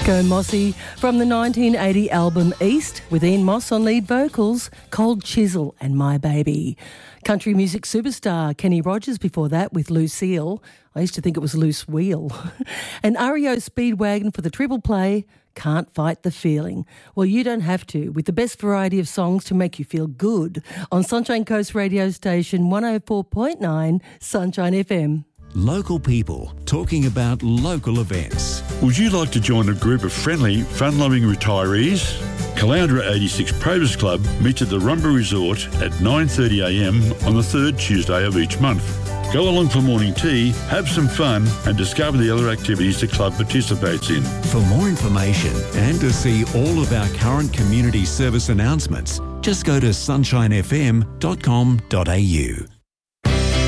Go Mossy from the 1980 album East with Ian Moss on lead vocals, Cold Chisel and My Baby. Country music superstar Kenny Rogers before that with Lucille. I used to think it was Loose Wheel. And REO Speedwagon for the triple play, Can't Fight the Feeling. Well, you don't have to, with the best variety of songs to make you feel good on Sunshine Coast radio station 104.9 Sunshine FM. Local people talking about local events. Would you like to join a group of friendly, fun-loving retirees? Caloundra 86 Probus Club meets at the Rumba Resort at 9:30am on the third Tuesday of each month. Go along for morning tea, have some fun and discover the other activities the club participates in. For more information and to see all of our current community service announcements, just go to sunshinefm.com.au.